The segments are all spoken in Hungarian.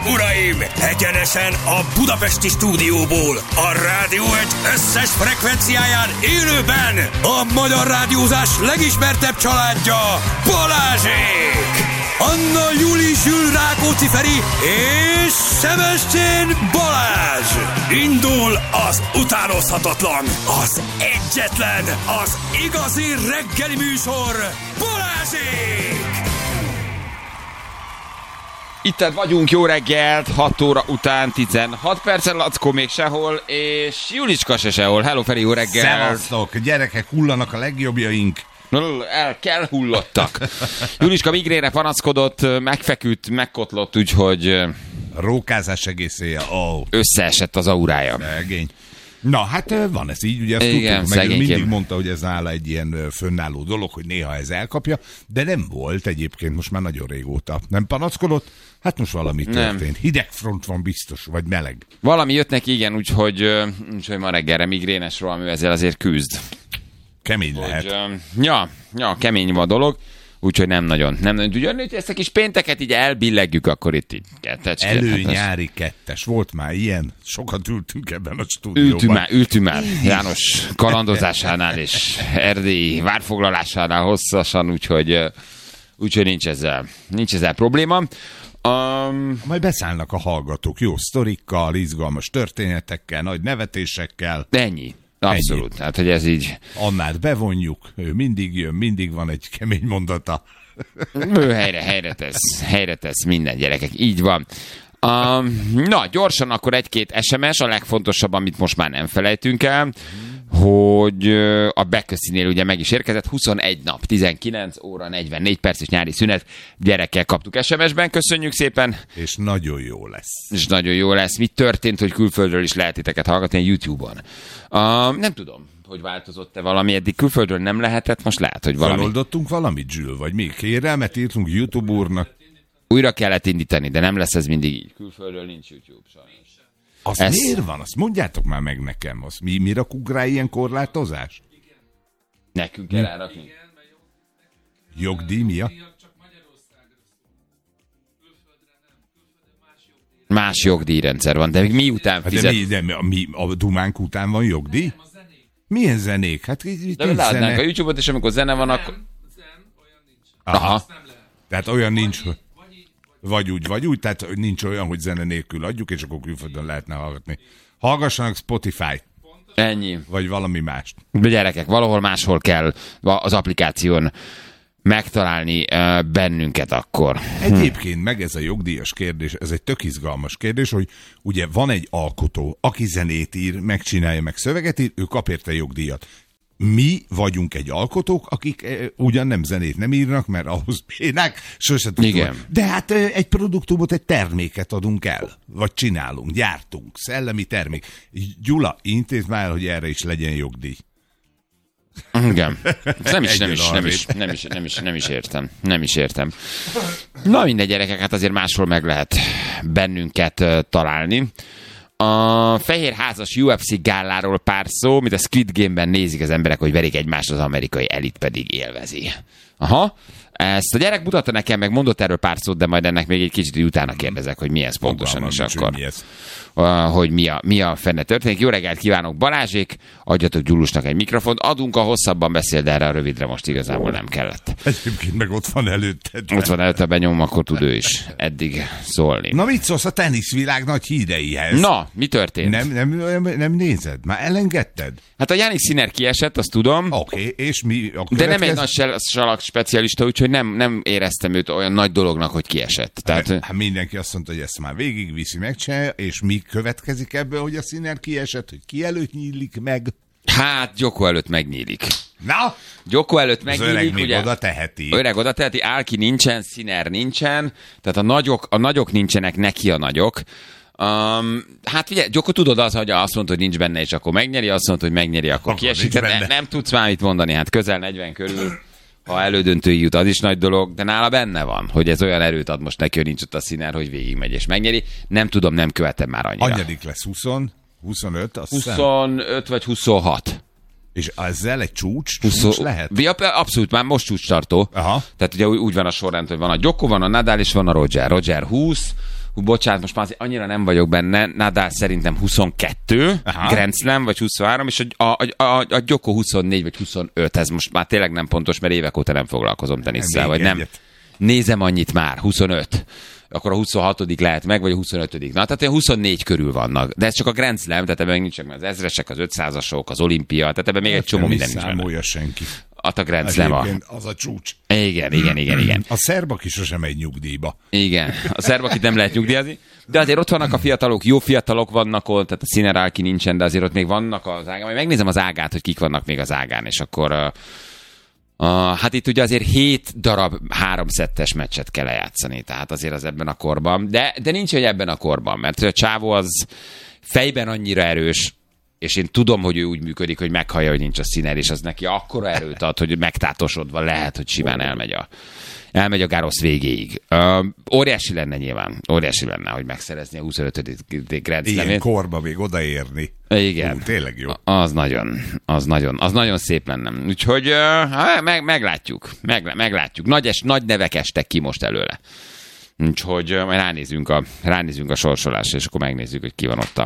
uraim, egyenesen a budapesti stúdióból, a Rádió Egy összes frekvenciáján élőben a magyar rádiózás legismertebb családja, Balázsék! Anna Júli Zsül Rákóczi Feri és Sebestyén Balázs! Indul az utánozhatatlan, az egyetlen, az igazi reggeli műsor, Balázsék! Itt vagyunk, jó reggelt, 6 óra után 16 percen, Lackó még sehol, és Julicska se sehol. Hello Feri, jó reggelt! Szevasztok, gyerekek, hullanak a legjobbjaink. El kell hullottak. Julicska migrére panaszkodott, megfeküdt, megkotlott, úgyhogy... Rókázás egész éjjel, összeesett az aurája. Szegény. Na, hát van ez így, ugye azt igen, tudtuk, meg mindig mondta, hogy ez nála egy ilyen fönnálló dolog, hogy néha ez elkapja, de nem volt egyébként most már nagyon régóta. Nem panaszkodott? Hát most valami történt. Nem. Hideg front van biztos, vagy meleg. Valami jött neki, igen, úgyhogy ma reggelre migrénes rohamű ezzel azért küzd. Kemény lehet. Ja, kemény a dolog. Úgyhogy nem nagyon. Ugye, hogy ezt a kis pénteket így elbillegjük, akkor itt így kettecske. Előnyári kettes. Volt már ilyen? Sokat ültünk ebben a stúdióban. Ültünk már János kalandozásánál és erdélyi várfoglalásánál hosszasan, úgyhogy nincs ezzel probléma. Majd beszállnak a hallgatók jó sztorikkal, izgalmas történetekkel, nagy nevetésekkel. Ennyi. Abszolút, tehát hogy ez így... Annát bevonjuk, ő mindig jön, mindig van egy kemény mondata. Ő helyre tesz minden, gyerekek, így van. Na, gyorsan akkor egy-két SMS, a legfontosabb, amit most már nem felejtünk el, hogy a Beköszinél ugye meg is érkezett, 21 nap, 19 óra, 44 perc és nyári szünet, gyerekkel kaptuk SMS-ben, köszönjük szépen. És nagyon jó lesz. Mi történt, hogy külföldről is lehet titeket hallgatni a YouTube-on? Nem tudom, hogy változott-e valami, eddig külföldről nem lehetett, most lehet, hogy valami. Feloldottunk valamit, Zsül, vagy mi? Kérelmet írtunk YouTube úrnak? Újra kellett indítani, de nem lesz ez mindig így. Külföldről nincs YouTube, sajnos. Miért van? Azt mondjátok már meg nekem. Azt mi rakunk rá ilyen korlátozás? Nekünk kell rárakni. Jogdíj miatt? Más jogdíjrendszer van, de mi után fizet? De a dumánk után van jogdíj? Milyen zenék? Hát itt de látnánk a YouTube-ot, és amikor zene van, akkor... Aha. Tehát olyan nincs, hogy... Vagy úgy, tehát nincs olyan, hogy zene nélkül adjuk, és akkor külföldön lehetne hallgatni. Hallgassanak Spotify-t. Ennyi. Vagy valami mást. De gyerekek, valahol máshol kell az applikáción megtalálni bennünket akkor. Egyébként meg ez a jogdíjas kérdés, ez egy tök izgalmas kérdés, hogy ugye van egy alkotó, aki zenét ír, megcsinálja, meg szöveget ír, ő kap érte jogdíjat. Mi vagyunk egy alkotók, akik ugyan nem zenét nem írnak, mert ahhoz bénák, sose tudjuk. De hát egy produktumot, egy terméket adunk el, vagy csinálunk, gyártunk, szellemi termék. Gyula, intézd már, hogy erre is legyen jogdíj. Igen. Nem is értem. Na mindegy, gyerekek, hát azért máshol meg lehet bennünket találni. A Fehérházas UFC gáláról pár szó, mint a Squid Game-ben nézik az emberek, hogy verik egymást, az amerikai elit pedig élvezi. Aha. Ezt a gyerek mutatta nekem, meg mondott erről pár szót, de majd ennek még egy kicsit utána kérdezek, hogy mi ez pontosan, és akkor hogy mi a fenne történik. Jó reggelt kívánok, Balázsék, adjatok Gyulusnak egy mikrofont, adunk, a hosszabban beszél, de erre a rövidre most igazából nem kellett. Egyébként meg ott van előtted. Ott van előtte, benyomom, akkor tud ő is eddig szólni. Na mit szólsz a teniszvilág nagy híreihez? Na, mi történt? Nem nézed? Már elengedted? Hát a Jannik Sinner kiesett, azt tudom. Oké, és mi a de nem egy nagy salak specialista, úgyhogy nem éreztem őt olyan nagy dolognak, hogy kiesett. Tehát... Hát mindenki azt mondta, hogy ezt már végigviszi, megcsinálja, és mi következik ebből, hogy a Sinner kiesett, hogy ki előtt nyílik meg? Hát, Gyoko előtt megnyílik. Na? Gyoko előtt megnyílik. Az öreg még oda teheti. Öreg oda teheti, Álki nincsen, Sinner nincsen, tehát a nagyok nincsenek, neki a nagyok. Hát ugye, Gyoko tudod hogy azt mondta, hogy nincs benne, és akkor megnyeri, azt mondta, hogy megnyeri, akkor kiesik. Nem tudsz már mit mondani, hát közel 40 körül. Ha elődöntőig jut, az is nagy dolog, de nála benne van, hogy ez olyan erőt ad most neki, hogy nincs ott a Sinner, hogy végigmegy és megnyeri. Nem tudom, nem követem már annyira. Annyadik lesz 20, 25, azt 25 vagy 26. És ezzel egy csúcs lehet? Abszolút, már most csúcs tartó. Aha. Tehát ugye úgy van a sorrend, hogy van a Djoko, van a Nadal és van a Roger. Roger 20, bocsánat, most már azért annyira nem vagyok benne, Nadal szerintem 22, Grand Slam, vagy 23, és a Djoko 24, vagy 25, ez most már tényleg nem pontos, mert évek óta nem foglalkozom tenisszel, vagy nem. Nézem annyit már, 25. Akkor a 26. lehet meg, vagy a 25. Na, tehát 24 körül vannak. De ez csak a Grand Slam, tehát ebben nincsenek az ezresek, az 500-asok, az olimpia, tehát ebben még egy csomó minden nincs benne. Senki. A Grand Slam. Az a csúcs. Igen. A szerb, aki sosem megy nyugdíjba. Igen, a szerb, akit nem lehet nyugdíjazni. De azért ott vannak a fiatalok, jó fiatalok vannak ott, tehát a Sinner, Alki nincsen, de azért ott még vannak az ágán. Majd megnézem az ágát, hogy kik vannak még az ágán, és akkor... hát itt ugye azért 7 darab 3 szettes meccset kell lejátszani, tehát azért az ebben a korban. De nincs, hogy ebben a korban, mert a csávó az fejben annyira erős, és én tudom, hogy ő úgy működik, hogy meghallja, hogy nincs a Sinner, és az neki akkora erőt ad, hogy megtátosodva lehet, hogy simán elmegy a Garros végéig. Óriási lenne nyilván, hogy megszerezni a 25. Grand Slamét. Ilyen korba még odaérni. Igen. Tényleg jó. Az nagyon szép lenne. Úgyhogy meglátjuk. Nagy nevek estek ki most előle. Úgyhogy majd ránézünk a sorsolásra, és akkor megnézzük, hogy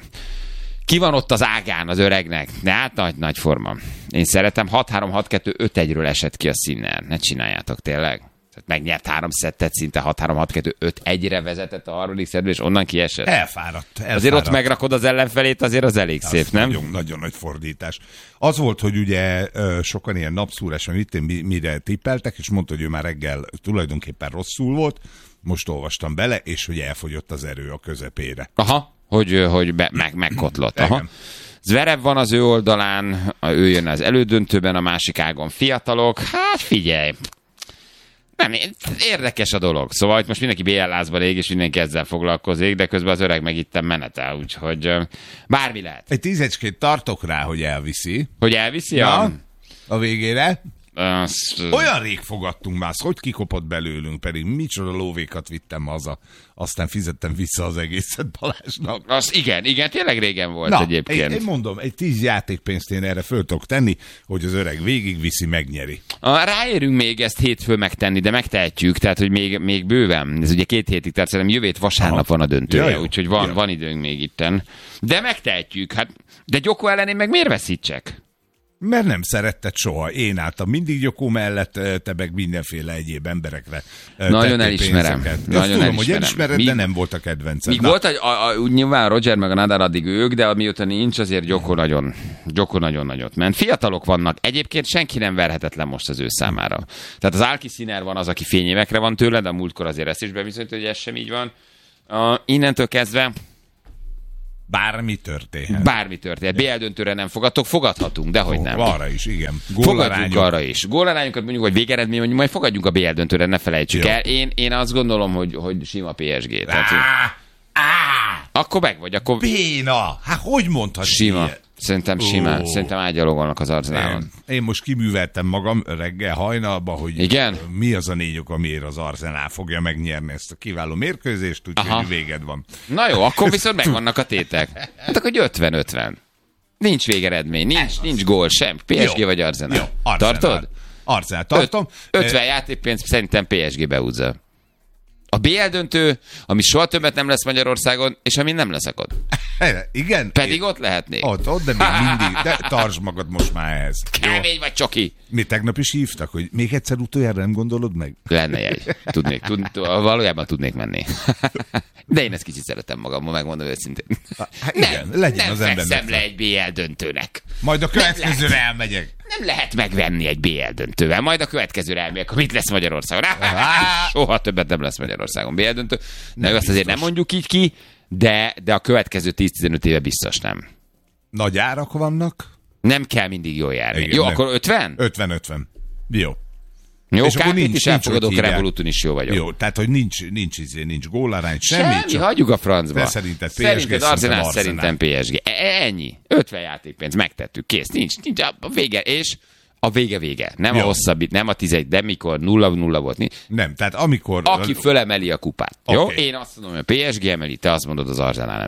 ki van ott az ágán az öregnek. De hát nagy forma. Én szeretem, 6-3-6-2-5-1-ről esett ki a Sinner. Ne csináljátok tényleg. Megnyert 3 szettet, szinte 6-3-6-2-5-1-re vezetett a harmadik szedből, és onnan kiesett. Elfáradt. Azért ott megrakod az ellenfelét, azért az elég szép, nem? Nagyon nagy fordítás. Az volt, hogy ugye sokan ilyen napszúrás, mire tippeltek, és mondta, hogy ő már reggel tulajdonképpen rosszul volt, most olvastam bele, és hogy elfogyott az erő a közepére. Aha, hogy megkotlott. Aha. Zverev van az ő oldalán, ő jön az elődöntőben, a másik ágon fiatalok. Hát figyelj! Nem, érdekes a dolog. Szóval itt most mindenki BL-lázba rég, és mindenki ezzel foglalkozik, de közben az öreg meg itten menetel, úgyhogy bármi lehet. Egy 10-ecskét tartok rá, hogy elviszi. Hogy elviszi? Ja, a végére. Olyan rég fogadtunk már, hogy kikopott belőlünk, pedig micsoda lóvékat vittem haza. Aztán fizettem vissza az egészet Balázsnak. Igen, tényleg régen volt egyébként. Én mondom, egy 10 játékpénzt én erre föl tudok tenni, hogy az öreg végigviszi, megnyeri. Ráérünk még ezt hétfőn megtenni, de megtehetjük, tehát hogy még bőven. Ez ugye 2 hétig, tehát szerintem jövő hét vasárnap van a döntője, úgyhogy van időnk még itten. De megtehetjük, hát de Djoko ellen én meg miért veszítsek? Mert nem szeretted soha. Én álltam mindig Djoko mellett, te meg mindenféle egyéb emberekre. Nagyon elismerem. Tudom, hogy elismered, de nem volt a kedvenced. Míg volt, nyilván Roger meg a Nadal addig ők, de mióta nincs, azért Djoko nagyon nagyot ment. Fiatalok vannak. Egyébként senki nem verhetetlen most az ő számára. Tehát az Alki Sinner van az, aki fényévekre van tőle, de a múltkor azért ezt is bebizonyított, hogy ez sem így van. Innentől kezdve Bármi történhet. BL döntőre nem fogadhatunk, dehogy nem. Arra is, igen. Fogadjunk arra is. Gólarányokat mondjuk, hogy végeredmény, mondjuk majd fogadjunk a BL döntőre, ne felejtsük el. Én azt gondolom, hogy sima PSG. Akkor meg vagy, akkor... Béna! Hát hogy mondhatsz sima. Ilyen? Szerintem simán. Szerintem ágyalogolnak az Arzenálon. Én most kiműveltem magam reggel hajnalba, hogy igen? Mi az a 4 ok, amiért az Arzenál fogja megnyerni ezt a kiváló mérkőzést, úgyhogy véged van. Na jó, akkor viszont megvannak a tétek. Hát akkor 50-50. Nincs végeredmény, nincs gól sem. PSG vagy Arzenál. Jó, Tartod? Arzenál tartom. 50 játékpénzt szerintem PSG beúzza. A BL döntő, ami soha többet nem lesz Magyarországon, és ami nem leszek ott. Igen? Pedig ott lehetnék. Ott, de még mindig. De tartsd magad most már ehhez. Kemény vagy csoki. Mi tegnap is hívtak, hogy még egyszer utoljára nem gondolod meg? Lenne jegy. Valójában tudnék menni. De én ezt kicsit szeretem magammal, megmondom őszintén. Hát igen, legyen az embernek. Nem veszem le egy BL döntőnek. Majd a következőre elmegyek. Nem lehet megvenni egy BL döntővel. Majd a következőre elmegyek, mit lesz Magyarországon. Soha többet nem lesz Magyarországon BL döntő. De azt azért nem mondjuk így ki, de a következő 10-15 éve biztos nem. Nagy árak vannak. Nem kell mindig jól járni. Igen, jó, nem. akkor 50? 50-50. Jó. Jó, Kárpét is elfogadok, Revoluton is jó vagyok. Jó, tehát, hogy nincs gólarány, semmi. Csak hagyjuk a francba. Szerinted PSG, szerinted Arsenal, szerintem PSG. Ennyi. 50 játékpénz, megtettük, kész. Nincs a vége, és a vége. Nem jó. A hosszabbit, nem a 11, de mikor 0-0 volt. Nem, tehát amikor... Aki fölemeli a kupát. Okay. Jó? Én azt mondom, hogy a PSG emeli, te azt mondod, az Arsenal emeli.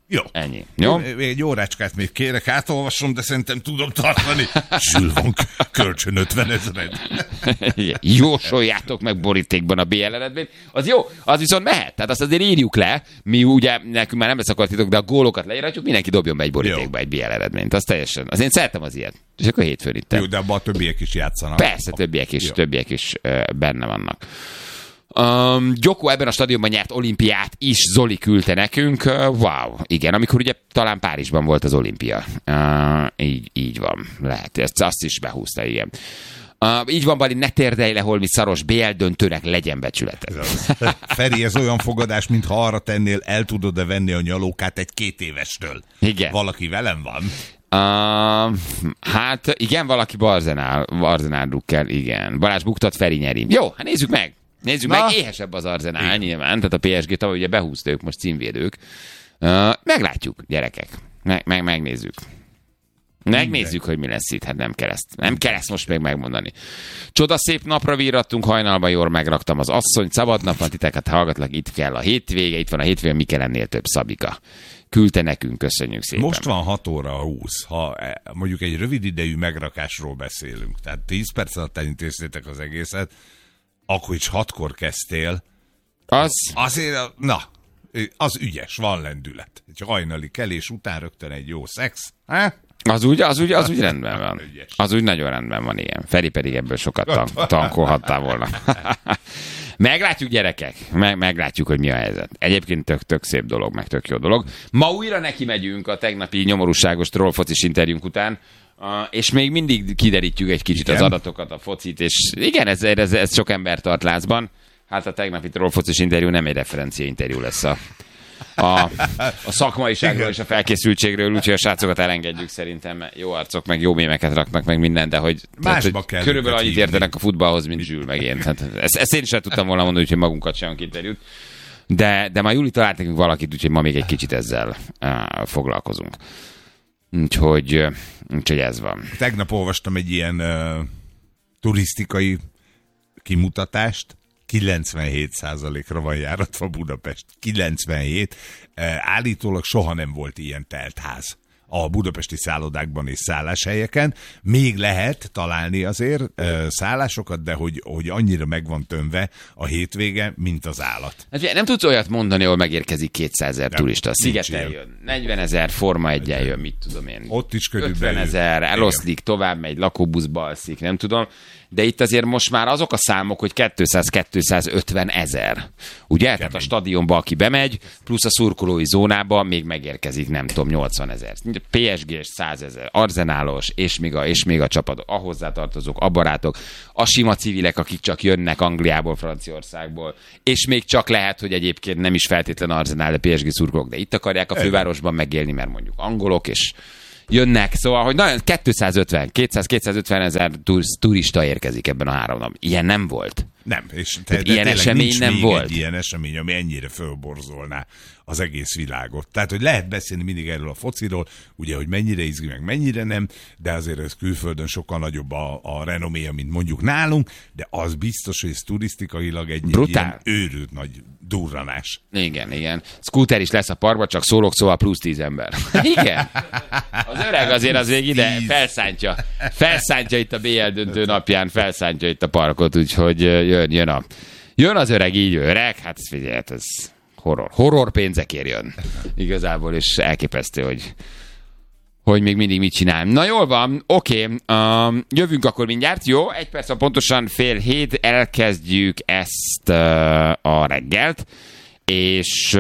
Jó. Ennyi. Jó? Egy órácskát még kérek, átolvasom, de szerintem tudom tartani. Sül van kölcsön 50 000. Jósoljátok meg borítékban a BL eredményt. Az jó, az viszont mehet. Tehát azt azért írjuk le. Mi ugye, nekünk már nem lesz akartitok, de a gólokat leírhatjuk, mindenki dobjon be egy borítékba egy BL eredményt. Az teljesen. Az én szeretem az ilyet. És akkor hétfőn itt. Jó, de abban a többiek is játszanak. Persze, többiek is benne vannak. Gyoko ebben a stadionban nyert olimpiát is, Zoli küldte nekünk. Wow, igen, amikor ugye talán Párizsban volt az olimpia. Így van, lehet. Azt is behúzta, igen. Így van, Bali, ne térdelj le, holmi szaros BL döntőnek legyen becsületed. Feri, ez olyan fogadás, mintha arra tennél, el tudod-e venni a nyalókát egy 2 évestől. Igen. Valaki velem van. Hát igen, valaki Arzenál drukkel, igen. Balázs buktat, Feri nyeri. Jó, hát nézzük meg, éhesebb az Arzenál nyilván, tehát a PSG tavaly ugye behúzta, ők most címvédők. Meglátjuk, gyerekek, megnézzük. Megnézzük, hogy mi lesz itt, hát nem kell ezt most még megmondani. Csoda szép napra virrattunk, hajnalban jól megraktam az asszonyt, szabad nap van, titeket hallgatlak, itt kell a hétvége, itt van a hétvége, mi kell ennél több, Szabika. Küldte nekünk, köszönjük szépen. Most van 6 óra 20, ha mondjuk egy rövid idejű megrakásról beszélünk, tehát 10 perc alatt elintéztétek az egészet, akkor is 6-kor kezdtél, azért, az ügyes, van lendület. Egy hajnali kelés után rögtön egy jó szex, Az úgy rendben van. Az úgy nagyon rendben van, igen. Feri pedig ebből sokat tankolhattál volna. Meglátjuk, gyerekek. Meglátjuk, hogy mi a helyzet. Egyébként tök szép dolog, meg tök jó dolog. Ma újra neki megyünk a tegnapi nyomorúságos trollfocis interjúnk után, és még mindig kiderítjük egy kicsit az adatokat, a focit, és igen, ez sok ember tart lázban. Hát a tegnapi trollfocis interjú nem egy referencia interjú lesz a szakmaiságról és a felkészültségről, úgyhogy a srácokat elengedjük szerintem, mert jó arcok, meg jó mémeket raknak, meg minden, de hogy körülbelül annyit értenek a futballhoz, mint Zsül meg én. Hát ezt én sem tudtam volna mondani, úgyhogy magunkat sem interjút. De már Júli talált nekünk valakit, úgyhogy ma még egy kicsit ezzel foglalkozunk. Úgyhogy ez van. Tegnap olvastam egy ilyen turisztikai kimutatást, 97%-ra van járatva Budapest. 97. Állítólag soha nem volt ilyen teltház a budapesti szállodákban és szálláshelyeken. Még lehet találni azért szállásokat, de hogy annyira meg van tömve a hétvége, mint az állat. Hát nem tudsz olyat mondani, ahol megérkezik 200 000 turista. A Szigeten jön, 40 000 Forma 1-en jön, mit tudom én. Ott is körülbelül 50 000, eloszlik, tovább megy, lakóbuszba alszik, nem tudom. De itt azért most már azok a számok, hogy 200-250 000. Ugye? Kemény. Tehát a stadionba, aki bemegy, plusz a szurkolói zónába még megérkezik, nem tudom, 80 000. PSG-s 100 000, Arzenálos, és még a csapatok, a hozzátartozók, a barátok, a sima civilek, akik csak jönnek Angliából, Franciaországból, és még csak lehet, hogy egyébként nem is feltétlen Arzenál, de PSG szurkolók, de itt akarják a fővárosban megélni, mert mondjuk angolok, és jönnek, szóval, hogy nagyon 200-250 000 turista érkezik ebben a 3 nap. Ilyen nem volt. Nem, és ilyen esemény nem volt. Egy ilyen esemény, ami ennyire fölborzolná az egész világot. Tehát, hogy lehet beszélni mindig erről a fociról, ugye, hogy mennyire izgi, meg mennyire nem, de azért ez külföldön sokkal nagyobb a renoméja, mint mondjuk nálunk, de az biztos, hogy ez turisztikailag egy ilyen őrült nagy durranás. Igen. Scooter is lesz a parkban, csak szólok, szóval plusz 10 ember. Igen. Az öreg azért az még ide felszántja itt a BL döntő napján, felszántja itt a parkot, úgyhogy jön az öreg, így öreg, hát figyelj, ez horror pénzekért jön. Igazából, és elképesztő, hogy még mindig mit csinál. Na jól van, oké, jövünk akkor mindjárt, jó? 1 perc, pontosan 6:30 elkezdjük ezt a reggelt, és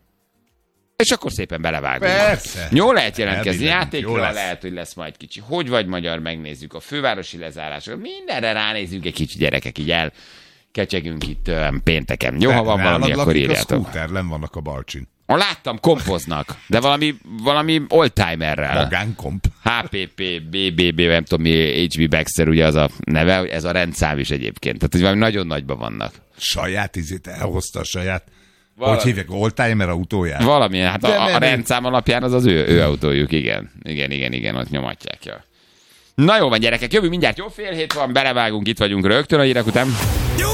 akkor szépen belevágunk. Persze. Jó lehet jelentkezni, játékról lehet, hogy lesz majd kicsi. Hogy vagy magyar, megnézzük a fővárosi lezárásokat, mindenre ránézzünk egy kicsi, gyerekek, így kecsegünk itt pénteken. Jó, ha van valami, akkor írjátok. A scooter, nem vannak a Balcsin. Láttam, kompoznak, de valami oldtimerrel. Magánkomp. HPP, BBB, nem tudom mi, HB Baxter, ugye az a neve, ez a rendszám is egyébként. Tehát, hogy valami nagyon nagyban vannak. Saját elhozta a saját. Hogy hívják, oldtimer autóját? Valamilyen, hát a rendszám alapján az ő autójuk, igen, ott nyomatják. Ja. Na jó van, gyerekek, jövünk mindjárt, jó, 6:30 van, belevágunk, itt vagyunk rögtön a hírek után.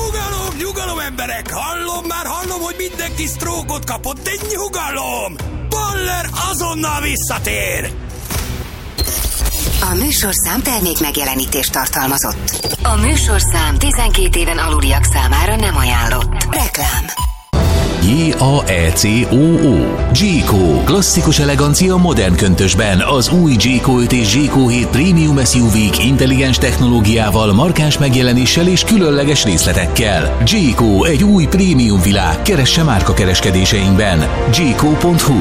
Nyugalom, emberek! Hallom, hogy mindenki sztrókot kapott, de nyugalom! Baller azonnal visszatér! A műsorszám termék megjelenítést tartalmazott. A műsorszám 12 éven aluliak számára nem ajánlott. Reklám. J-A-E-C-O-O G-Co. Klasszikus elegancia modern köntösben. Az új G-Co 5 és G-Co 7 Premium SUV-k intelligens technológiával, markáns megjelenéssel és különleges részletekkel. G-Co, egy új prémium világ. Keresse márkakereskedéseinkben. G-Co.hu.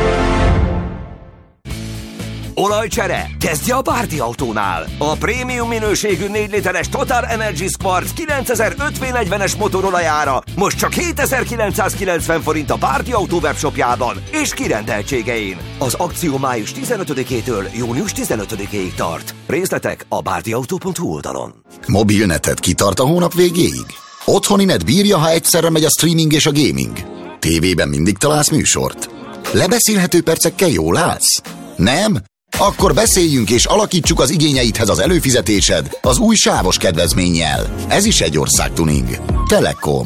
Olajcsere? Kezdje a Bárdi Autónál! A prémium minőségű 4 literes Total Energies Quartz 9000 5V40-es motorolajára most csak 7990 forint a Bárdi Autó webshopjában és kirendeltségein. Az akció május 15-től június 15-ig tart. Részletek a bárdiautó.hu oldalon. Mobilneted kitart a hónap végéig? Otthoni net bírja, ha egyszerre megy a streaming és a gaming? Tévében mindig találsz műsort? Lebeszélhető percekkel jól állsz? Nem? Akkor beszéljünk és alakítsuk az igényeidhez az előfizetésed az új sávos kedvezménnyel. Ez is egy országtuning. Telekom.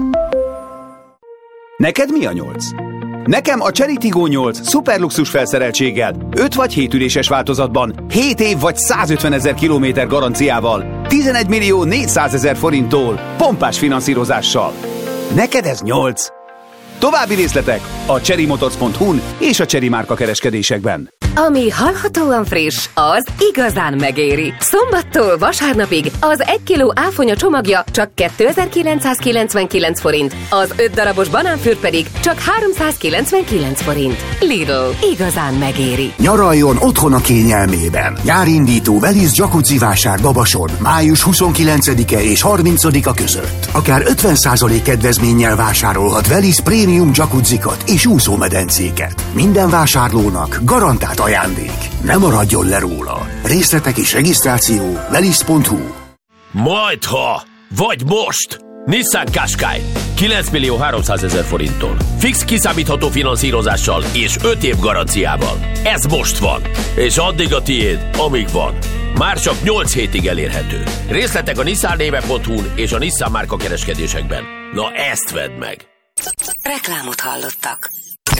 Neked mi a 8? Nekem a Chery Tiggo 8 szuperluxus felszereltséggel, 5 vagy 7 üléses változatban, 7 év vagy 150 000 kilométer garanciával, 11 millió 400 000 forinttól, pompás finanszírozással. Neked ez 8? További részletek a cherrymotors.hu-n és a Chery márka kereskedésekben. Ami hallhatóan friss, az igazán megéri. Szombattól vasárnapig az 1 kiló áfonya csomagja csak 2999 forint, az 5 darabos banánfűr pedig csak 399 forint. Lidl, igazán megéri. Nyaraljon otthon a kényelmében. Nyárindító Velisz Jacuzzi vásár Babason május 29-e és 30-a között. Akár 50% kedvezménnyel vásárolhat Velisz prémium jacuzzikat és úszómedencéket. Minden vásárlónak garantált ajándék. Ne maradjon le róla. Részletek és regisztráció velisz.hu. Majdha, vagy most! Nissan Qashqai 9 millió 300 000 forinttól. Fix kiszámítható finanszírozással és 5 év garanciával. Ez most van, és addig a tiéd, amíg van. Már csak 8 hétig elérhető. Részletek a nissannéve.hu-n és a Nissan márka kereskedésekben. Na ezt vedd meg! Reklámot hallottak.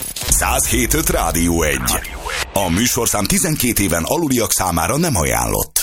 107.5 Rádió 1. A műsorszám 12 éven aluliak számára nem ajánlott.